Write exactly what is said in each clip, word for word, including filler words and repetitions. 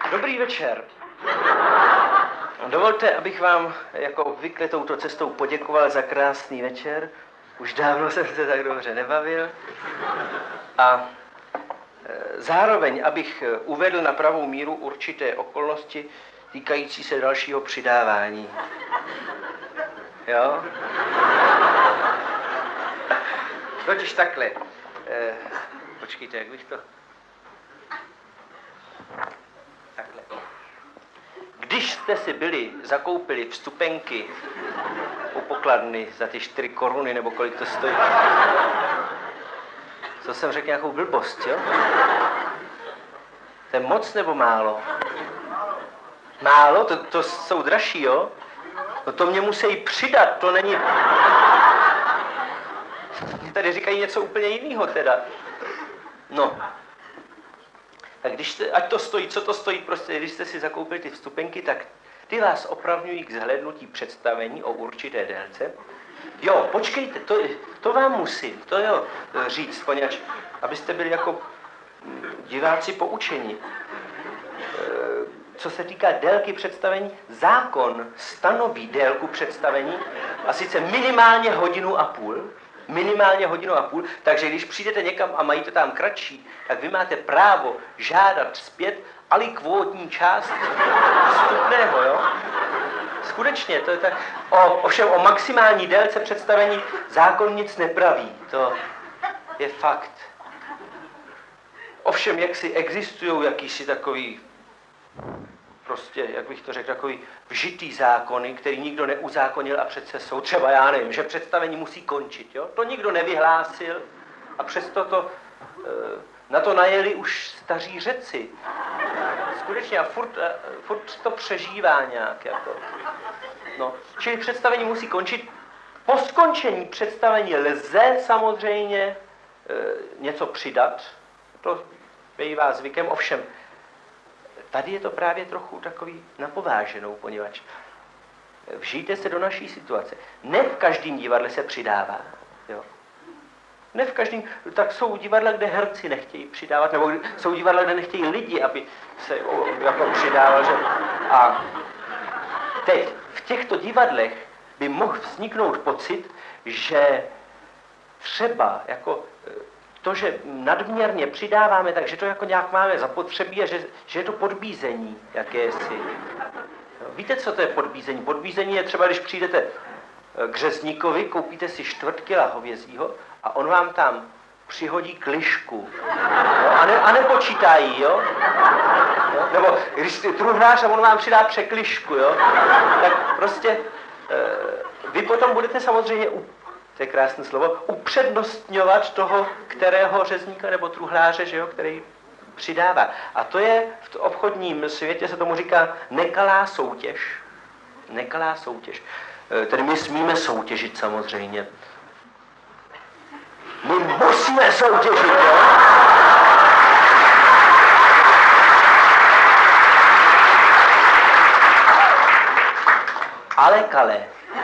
Dobrý večer. Dovolte, abych vám jako obvykle touto cestou poděkoval za krásný večer. Už dávno jsem se tak dobře nebavil. A zároveň, abych uvedl na pravou míru určité okolnosti týkající se dalšího přidávání. Jo? Totiž takhle. Eh, počkejte, jak bych to... Takhle. Když jste si byli, zakoupili vstupenky u pokladny za ty čtyři koruny, nebo kolik to stojí. Co jsem řekl, nějakou blbost, jo? To je moc nebo málo? Málo? To, to jsou dražší, jo? No to mě musí přidat, to není... Tady říkají něco úplně jiného teda. No. Tak když jste, ať to stojí, co to stojí, prostě, když jste si zakoupili ty vstupenky, tak ty vás opravňují k zhlédnutí představení o určité délce. Jo, počkejte, to, to vám musím, to jo, říct, poněvadž, abyste byli jako diváci poučení. Co se týká délky představení, zákon stanoví délku představení a sice minimálně hodinu a půl, minimálně hodinu a půl, takže když přijdete někam a mají to tam kratší, tak vy máte právo žádat zpět alikvótní část vstupného, jo? Skutečně, to je tak. O, ovšem o maximální délce představení zákon nic nepraví, to je fakt. Ovšem, jak si existují jakýsi takový, prostě, jak bych to řekl, takový vžitý zákony, který nikdo neuzákonil a přece jsou třeba, já nevím, že představení musí končit, jo? To nikdo nevyhlásil a přesto to, na to najeli už staří Řeci. Skutečně a furt, furt to přežívá nějak, jako. No, čili představení musí končit. Po skončení představení lze samozřejmě e, něco přidat, to bývá zvykem, ovšem tady je to právě trochu takový napováženou, poněvadž vžijte se do naší situace. Ne v každém divadle se přidává, jo. Ne v každém, tak jsou divadla, kde herci nechtějí přidávat, nebo jsou divadla, kde nechtějí lidi, aby se jako přidával, že... A teď v těchto divadlech by mohl vzniknout pocit, že třeba jako to, že nadměrně přidáváme, takže to jako nějak máme zapotřebí a že, že je to podbízení jakési. Víte, co to je podbízení? Podbízení je třeba, když přijdete k řezníkovi, koupíte si čtvrt kila hovězího a on vám tam přihodí klišku. Jo? A, ne, a nepočítají, jo? Jo? Nebo když jste truhlář a on vám přidá překlišku, jo? Tak prostě e, vy potom budete samozřejmě, u, to je krásné slovo, upřednostňovat toho, kterého řezníka nebo truhláře, že jo, který přidává. A to je v obchodním světě, se tomu říká nekalá soutěž. Nekalá soutěž. E, tedy my smíme soutěžit samozřejmě. My musíme soutěžit, jo? Ale kale.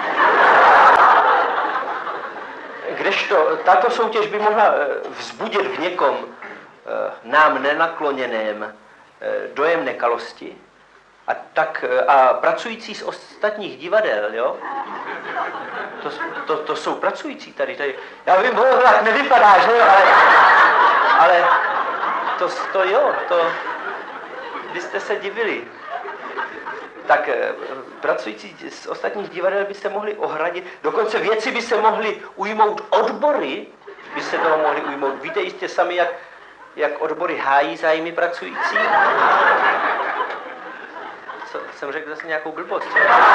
Kdežto tato soutěž by mohla vzbudit v někom nám nenakloněném dojem nekalosti, a, tak, a pracující z ostatních divadel, jo? To, to, to jsou pracující tady, tady. Já vím, ono tak nevypadá, že jo, ale, ale to, to jo, to, byste se divili. Tak pracující z ostatních divadel by se mohli ohradit, dokonce věci by se mohly ujmout, odbory by se toho mohly ujmout. Víte jistě sami, jak, jak odbory hájí zájmy pracující? Co, jsem řekl zase nějakou blbost.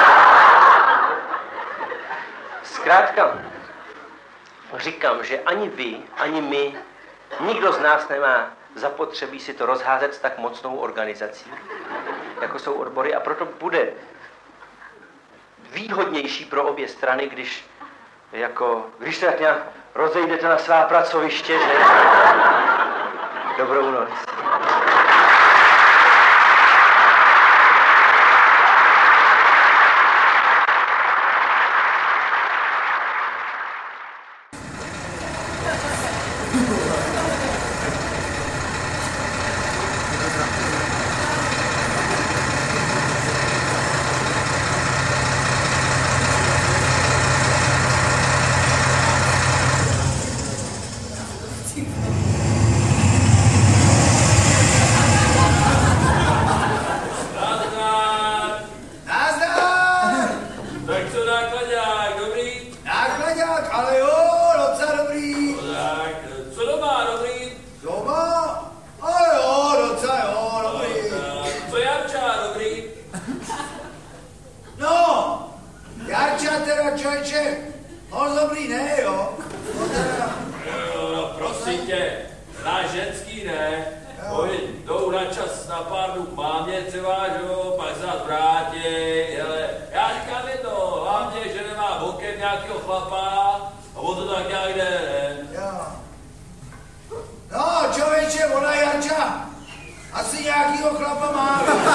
Zkrátka, říkám, že ani vy, ani my, nikdo z nás nemá zapotřebí si to rozházet s tak mocnou organizací, jako jsou odbory, a proto bude výhodnější pro obě strany, když, jako, když se tak nějak rozejdete na svá pracoviště, že? Dobrou noc. jdou na čas na pár dnů k mámě třeba, že jo, pak se nás vrátí, hele, já říkám jedno, hlavně, že nemá bokem nějakého chlapa a o to tak nějak jde, ne? Jo. No, člověče, ona Janča, asi nějakýho chlapa má.